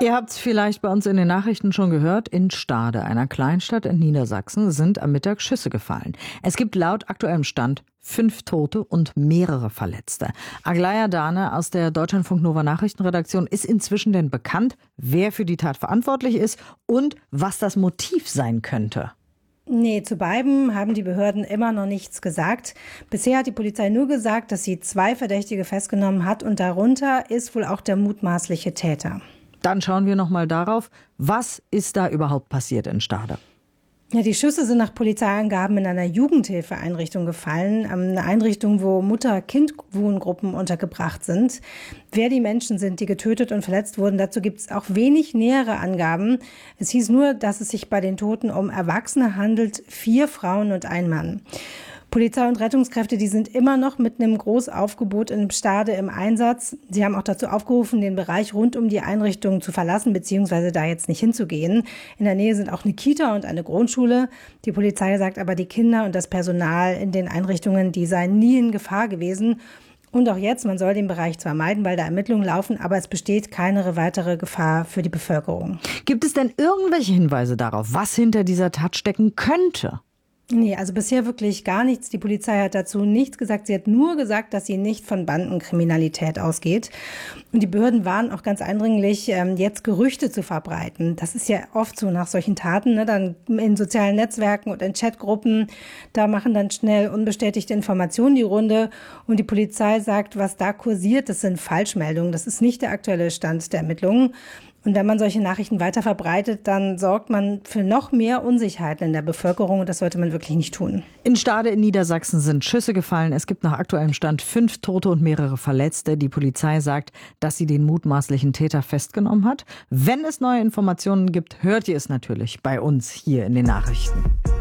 Ihr habt es vielleicht bei uns in den Nachrichten schon gehört. In Stade, einer Kleinstadt in Niedersachsen, sind am Mittag Schüsse gefallen. Es gibt laut aktuellem Stand 5 Tote und mehrere Verletzte. Aglaya Dane aus der Deutschlandfunk Nova Nachrichtenredaktion. Ist inzwischen denn bekannt, wer für die Tat verantwortlich ist und was das Motiv sein könnte? Nee, zu beiden haben die Behörden immer noch nichts gesagt. Bisher hat die Polizei nur gesagt, dass sie 2 Verdächtige festgenommen hat und darunter ist wohl auch der mutmaßliche Täter. Dann schauen wir noch mal darauf, was ist da überhaupt passiert in Stade? Ja, die Schüsse sind nach Polizeiangaben in einer Jugendhilfeeinrichtung gefallen. Eine Einrichtung, wo Mutter-Kind-Wohngruppen untergebracht sind. Wer die Menschen sind, die getötet und verletzt wurden, dazu gibt es auch wenig nähere Angaben. Es hieß nur, dass es sich bei den Toten um Erwachsene handelt, 4 Frauen und ein Mann. Polizei und Rettungskräfte, die sind immer noch mit einem Großaufgebot in Stade im Einsatz. Sie haben auch dazu aufgerufen, den Bereich rund um die Einrichtung zu verlassen, beziehungsweise da jetzt nicht hinzugehen. In der Nähe sind auch eine Kita und eine Grundschule. Die Polizei sagt aber, die Kinder und das Personal in den Einrichtungen, die seien nie in Gefahr gewesen. Und auch jetzt, man soll den Bereich zwar meiden, weil da Ermittlungen laufen, aber es besteht keine weitere Gefahr für die Bevölkerung. Gibt es denn irgendwelche Hinweise darauf, was hinter dieser Tat stecken könnte? Nee, also bisher wirklich gar nichts. Die Polizei hat dazu nichts gesagt. Sie hat nur gesagt, dass sie nicht von Bandenkriminalität ausgeht. Und die Behörden waren auch ganz eindringlich, jetzt Gerüchte zu verbreiten. Das ist ja oft so nach solchen Taten, ne? Dann in sozialen Netzwerken und in Chatgruppen, da machen dann schnell unbestätigte Informationen die Runde. Und die Polizei sagt, was da kursiert, das sind Falschmeldungen. Das ist nicht der aktuelle Stand der Ermittlungen. Und wenn man solche Nachrichten weiter verbreitet, dann sorgt man für noch mehr Unsicherheiten in der Bevölkerung und das sollte man wirklich nicht tun. In Stade in Niedersachsen sind Schüsse gefallen. Es gibt nach aktuellem Stand 5 Tote und mehrere Verletzte. Die Polizei sagt, dass sie den mutmaßlichen Täter festgenommen hat. Wenn es neue Informationen gibt, hört ihr es natürlich bei uns hier in den Nachrichten.